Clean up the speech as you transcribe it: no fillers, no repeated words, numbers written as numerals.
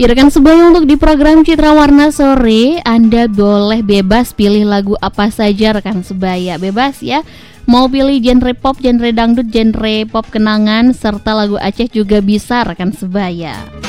Ya rekan sebaya, untuk di program Citra Warna Sore Anda boleh bebas pilih lagu apa saja rekan sebaya. Bebas ya. Mau pilih genre pop, genre dangdut, genre pop kenangan, serta lagu Aceh juga bisa rekan sebaya.